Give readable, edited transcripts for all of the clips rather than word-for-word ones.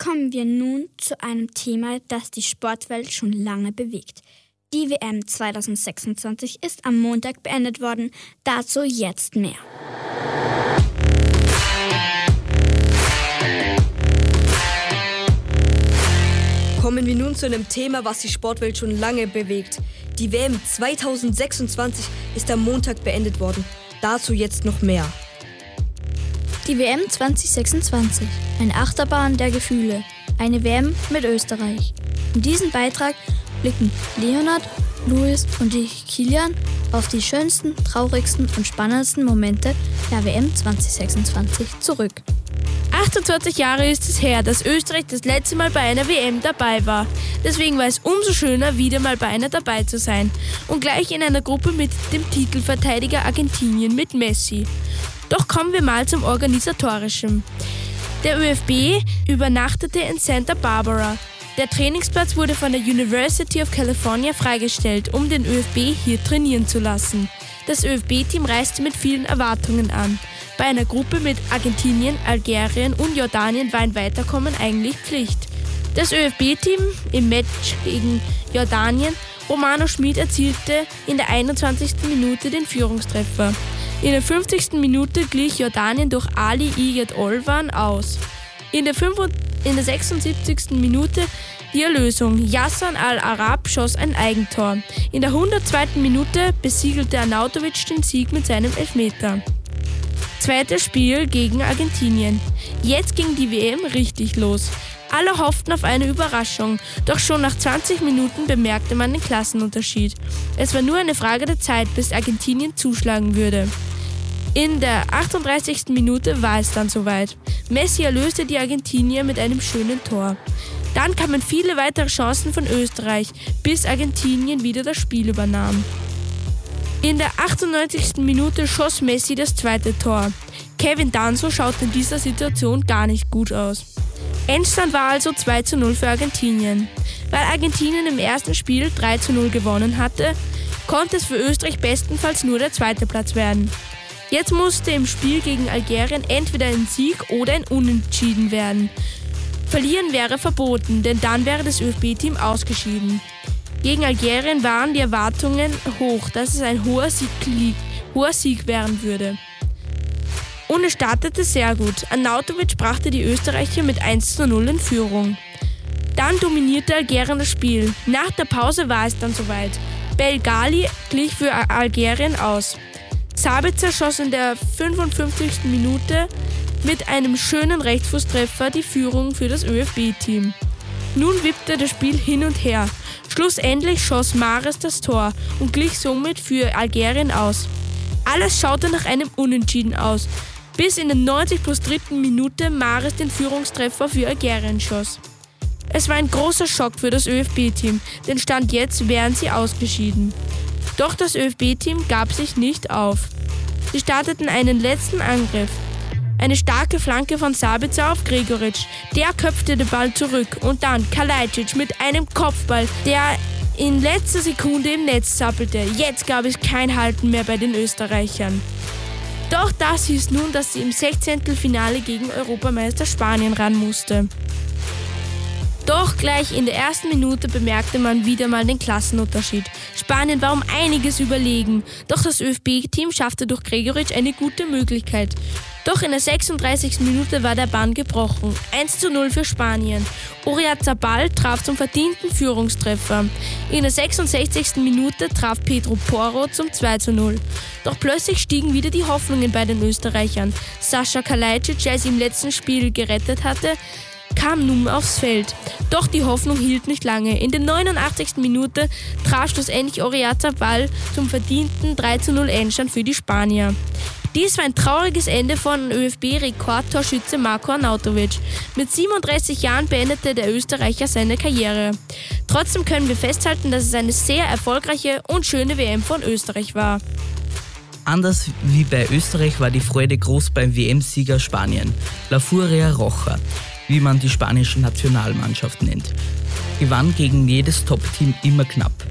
kommen wir nun zu einem Thema, das die Sportwelt schon lange bewegt. Die WM 2026 ist am Montag beendet worden, dazu jetzt mehr. Kommen wir nun zu einem Thema, was die Sportwelt schon lange bewegt. Die WM 2026 ist am Montag beendet worden. Dazu jetzt noch mehr. Die WM 2026, eine Achterbahn der Gefühle, eine WM mit Österreich. In diesem Beitrag blicken Leonhard, Luis und ich, Kilian, auf die schönsten, traurigsten und spannendsten Momente der WM 2026 zurück. 28 Jahre ist es her, dass Österreich das letzte Mal bei einer WM dabei war. Deswegen war es umso schöner, wieder mal bei einer dabei zu sein. Und gleich in einer Gruppe mit dem Titelverteidiger Argentinien mit Messi. Doch kommen wir mal zum Organisatorischen. Der ÖFB übernachtete in Santa Barbara. Der Trainingsplatz wurde von der University of California freigestellt, um den ÖFB hier trainieren zu lassen. Das ÖFB-Team reiste mit vielen Erwartungen an. Bei einer Gruppe mit Argentinien, Algerien und Jordanien war ein Weiterkommen eigentlich Pflicht. Das ÖFB-Team im Match gegen Jordanien, Romano Schmid erzielte in der 21. Minute den Führungstreffer. In der 50. Minute glich Jordanien durch Ali Iyad Olvan aus. In der 76. Minute die Erlösung. Yassan Al-Arab schoss ein Eigentor. In der 102. Minute besiegelte Arnautovic den Sieg mit seinem Elfmeter. Zweites Spiel gegen Argentinien. Jetzt ging die WM richtig los. Alle hofften auf eine Überraschung, doch schon nach 20 Minuten bemerkte man den Klassenunterschied. Es war nur eine Frage der Zeit, bis Argentinien zuschlagen würde. In der 38. Minute war es dann soweit. Messi erlöste die Argentinier mit einem schönen Tor. Dann kamen viele weitere Chancen von Österreich, bis Argentinien wieder das Spiel übernahm. In der 98. Minute schoss Messi das zweite Tor. Kevin Danso schaute in dieser Situation gar nicht gut aus. Endstand war also 2:0 für Argentinien. Weil Argentinien im ersten Spiel 3:0 gewonnen hatte, konnte es für Österreich bestenfalls nur der zweite Platz werden. Jetzt musste im Spiel gegen Algerien entweder ein Sieg oder ein Unentschieden werden. Verlieren wäre verboten, denn dann wäre das ÖFB-Team ausgeschieden. Gegen Algerien waren die Erwartungen hoch, dass es ein hoher Sieg werden würde. Und es startete sehr gut. Arnautovic brachte die Österreicher mit 1:0 in Führung. Dann dominierte Algerien das Spiel. Nach der Pause war es dann soweit. Belgali glich für Algerien aus. Sabitzer schoss in der 55. Minute mit einem schönen Rechtsfußtreffer die Führung für das ÖFB-Team. Nun wippte das Spiel hin und her. Schlussendlich schoss Mahrez das Tor und glich somit für Algerien aus. Alles schaute nach einem Unentschieden aus, bis in der 90+3. Minute Mahrez den Führungstreffer für Algerien schoss. Es war ein großer Schock für das ÖFB-Team, denn Stand jetzt wären sie ausgeschieden. Doch das ÖFB-Team gab sich nicht auf. Sie starteten einen letzten Angriff. Eine starke Flanke von Sabitzer auf Gregoritsch. Der köpfte den Ball zurück und dann Kalajdzic mit einem Kopfball, der in letzter Sekunde im Netz zappelte. Jetzt gab es kein Halten mehr bei den Österreichern. Doch das hieß nun, dass sie im 16. Finale gegen Europameister Spanien ran musste. Doch gleich in der ersten Minute bemerkte man wieder mal den Klassenunterschied. Spanien war um einiges überlegen, doch das ÖFB-Team schaffte durch Gregoritsch eine gute Möglichkeit. Doch in der 36. Minute war der Bann gebrochen. 1:0 für Spanien. Oyarzabal traf zum verdienten Führungstreffer. In der 66. Minute traf Pedro Porro zum 2:0. Doch plötzlich stiegen wieder die Hoffnungen bei den Österreichern. Sascha Kalajdzic, der sie im letzten Spiel gerettet hatte, kam nun aufs Feld. Doch die Hoffnung hielt nicht lange. In der 89. Minute traf schlussendlich Oyarzabal zum verdienten 3:0 Endstand für die Spanier. Dies war ein trauriges Ende von ÖFB-Rekordtorschütze Marko Arnautovic. Mit 37 Jahren beendete der Österreicher seine Karriere. Trotzdem können wir festhalten, dass es eine sehr erfolgreiche und schöne WM von Österreich war. Anders wie bei Österreich war die Freude groß beim WM-Sieger Spanien. La Furia Roja, wie man die spanische Nationalmannschaft nennt, gewann gegen jedes Top-Team immer knapp.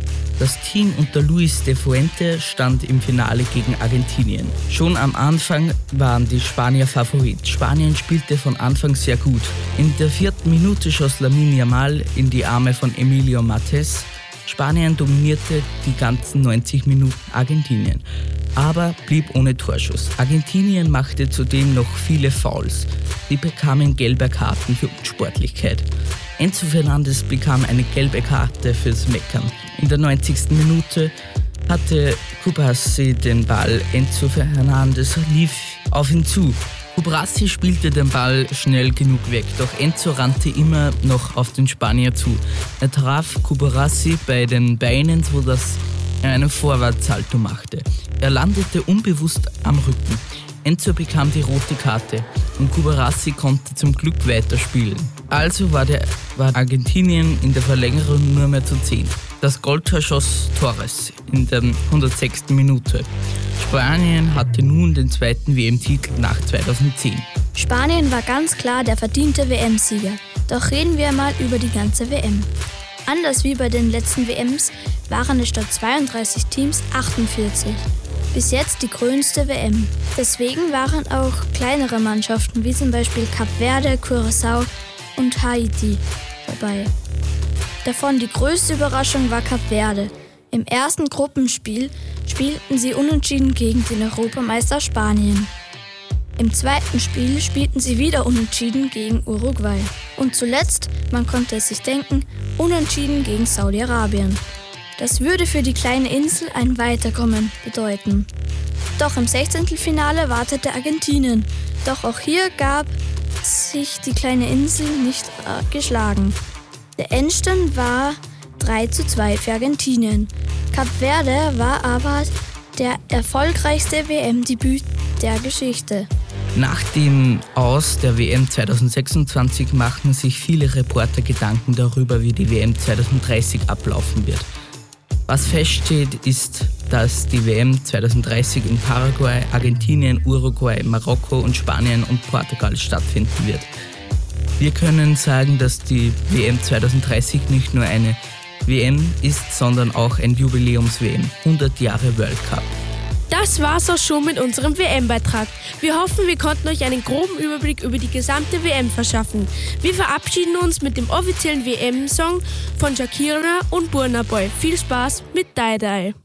Das Team unter Luis de Fuente stand im Finale gegen Argentinien. Schon am Anfang waren die Spanier Favorit. Spanien spielte von Anfang sehr gut. In der 4. Minute schoss Lamine Yamal in die Arme von Emilio Martes. Spanien dominierte die ganzen 90 Minuten Argentinien, aber blieb ohne Torschuss. Argentinien machte zudem noch viele Fouls. Sie bekamen gelbe Karten für Unsportlichkeit. Enzo Fernandes bekam eine gelbe Karte fürs Meckern. In der 90. Minute hatte Cubarsí den Ball. Enzo Fernandes lief auf ihn zu. Cubarsí spielte den Ball schnell genug weg, doch Enzo rannte immer noch auf den Spanier zu. Er traf Cubarsí bei den Beinen, sodass er einen Vorwärtssalto machte. Er landete unbewusst am Rücken. Enzo bekam die rote Karte und Cubarsí konnte zum Glück weiterspielen. Also war Argentinien in der Verlängerung nur mehr zu 10. Das Goldtor schoss Torres in der 106. Minute. Spanien hatte nun den zweiten WM-Titel nach 2010. Spanien war ganz klar der verdiente WM-Sieger. Doch reden wir mal über die ganze WM. Anders wie bei den letzten WMs waren es statt 32 Teams 48. Bis jetzt die größte WM. Deswegen waren auch kleinere Mannschaften wie zum Beispiel Kap Verde, Curaçao und Haiti dabei. Davon die größte Überraschung war Kap Verde. Im ersten Gruppenspiel spielten sie unentschieden gegen den Europameister Spanien. Im zweiten Spiel spielten sie wieder unentschieden gegen Uruguay. Und zuletzt, man konnte es sich denken, unentschieden gegen Saudi-Arabien. Das würde für die kleine Insel ein Weiterkommen bedeuten. Doch im 16. Finale wartete Argentinien. Doch auch hier gab sich die kleine Insel nicht geschlagen. Der Endstand war 3:2 für Argentinien. Kap Verde war aber der erfolgreichste WM-Debüt der Geschichte. Nach dem Aus der WM 2026 machen sich viele Reporter Gedanken darüber, wie die WM 2030 ablaufen wird. Was feststeht, ist, dass die WM 2030 in Paraguay, Argentinien, Uruguay, Marokko und Spanien und Portugal stattfinden wird. Wir können sagen, dass die WM 2030 nicht nur eine WM ist, sondern auch ein Jubiläums-WM, 100 Jahre World Cup. Das war's auch schon mit unserem WM-Beitrag. Wir hoffen, wir konnten euch einen groben Überblick über die gesamte WM verschaffen. Wir verabschieden uns mit dem offiziellen WM-Song von Shakira und Burna Boy. Viel Spaß mit Die Die.